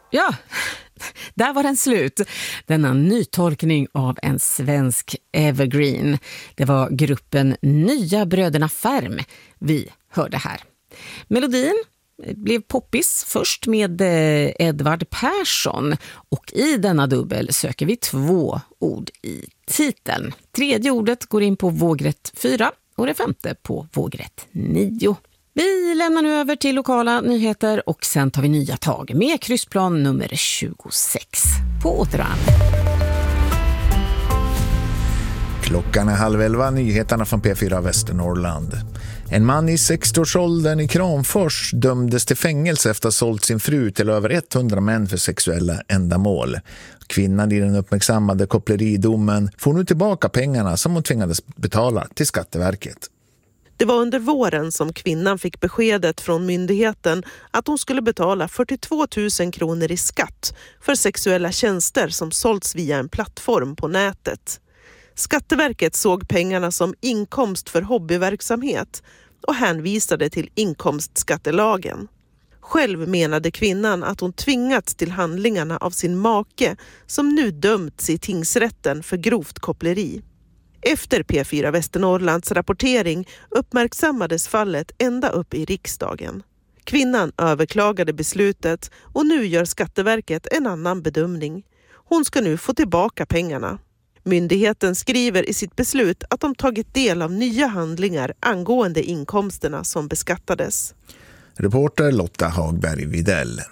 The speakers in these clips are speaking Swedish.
Ja, där var den slut. Denna nytolkning av en svensk evergreen. Det var gruppen Nya bröderna Färm vi hörde här. Melodin blev poppis först med Edvard Persson, och i denna dubbel söker vi 2 ord i titeln. 3:e ordet går in på vågrätt 4 och det 5:e på vågrätt 9. Vi lämnar nu över till lokala nyheter och sen tar vi nya tag med kryssplan nummer 26. På återhörande. Klockan är 10:30, nyheterna från P4 Västernorrland. En man i 60-årsåldern i Kramfors dömdes till fängelse efter att ha sålt sin fru till över 100 män för sexuella ändamål. Kvinnan i den uppmärksammade koppleridomen får nu tillbaka pengarna som hon tvingades betala till Skatteverket. Det var under våren som kvinnan fick beskedet från myndigheten att hon skulle betala 42 000 kronor i skatt för sexuella tjänster som sålts via en plattform på nätet. Skatteverket såg pengarna som inkomst för hobbyverksamhet och hänvisade till inkomstskattelagen. Själv menade kvinnan att hon tvingats till handlingarna av sin make som nu dömts i tingsrätten för grovt koppleri. Efter P4 Västernorrlands rapportering uppmärksammades fallet ända upp i riksdagen. Kvinnan överklagade beslutet och nu gör Skatteverket en annan bedömning. Hon ska nu få tillbaka pengarna. Myndigheten skriver i sitt beslut att de tagit del av nya handlingar angående inkomsterna som beskattades. Reporter Lotta Hagberg Videll.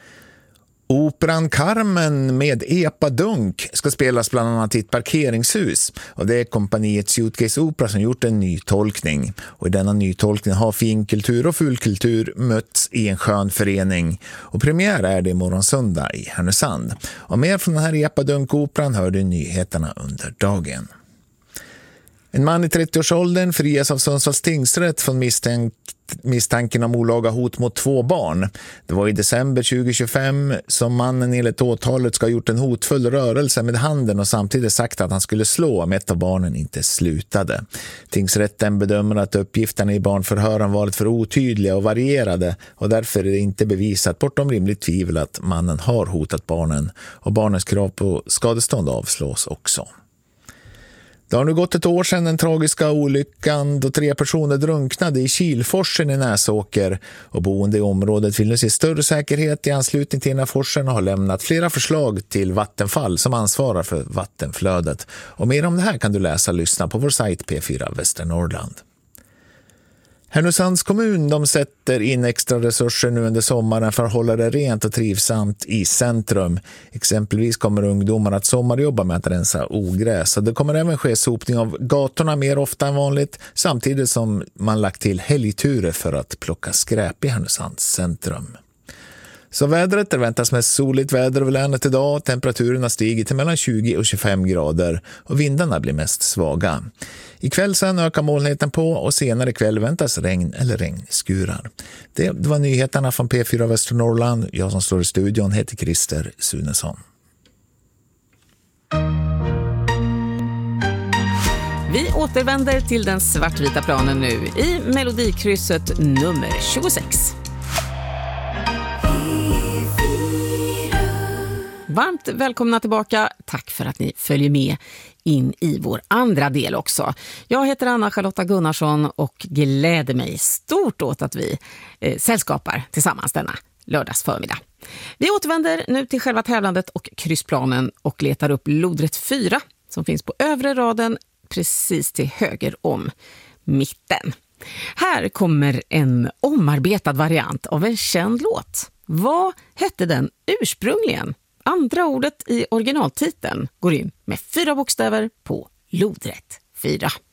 Operan Carmen med Epa Dunk ska spelas bland annat i ett parkeringshus, och det är kompaniet Suitcase Opera som gjort en ny tolkning. Och i denna nytolkning har finkultur och fulkultur mötts i en skön förening, och premiär är det imorgon söndag i Härnösand. Och mer från den här Epa Dunk-operan hör du i nyheterna under dagen. En man i 30-årsåldern frias av Sundsvalls tingsrätt från misstanken om olaga hot mot 2 barn. Det var i december 2025 som mannen enligt åtalet ska ha gjort en hotfull rörelse med handen och samtidigt sagt att han skulle slå om ett av barnen inte slutade. Tingsrätten bedömer att uppgifterna i barnförhören varit för otydliga och varierade, och därför är det inte bevisat bortom rimligt tvivel att mannen har hotat barnen, och barnens krav på skadestånd avslås också. Det har nu gått ett år sedan den tragiska olyckan då 3 personer drunknade i Kilforsen i Näsåker, och boende i området vill nu se större säkerhet i anslutning till den här forsen och har lämnat flera förslag till Vattenfall som ansvarar för vattenflödet. Och mer om det här kan du läsa och lyssna på vår sajt P4 Västernorrland. Härnösands kommun de sätter in extra resurser nu under sommaren för att hålla det rent och trivsamt i centrum. Exempelvis kommer ungdomar att sommarjobba med att rensa ogräs, och det kommer även ske sopning av gatorna mer ofta än vanligt, samtidigt som man lagt till helgturer för att plocka skräp i Härnösands centrum. Så vädret, det väntas med soligt väder över länet idag. Temperaturen stiger till mellan 20 och 25 grader och vindarna blir mest svaga. Ikväll sen ökar molnigheten på, och senare ikväll väntas regn eller regnskurar. Det var nyheterna från P4 Västernorrland. Jag som står i studion heter Christer Sunesson. Vi återvänder till den svartvita planen nu i melodikrysset nummer 26. Varmt välkomna tillbaka. Tack för att ni följer med in i vår andra del också. Jag heter Anna-Charlotta Gunnarsson och gläder mig stort åt att vi sällskapar tillsammans denna lördags förmiddag. Vi återvänder nu till själva tävlandet och kryssplanen och letar upp lodrätt 4 som finns på övre raden precis till höger om mitten. Här kommer en omarbetad variant av en känd låt. Vad hette den ursprungligen? Andra ordet i originaltiteln går in med 4 bokstäver på lodrätt 4.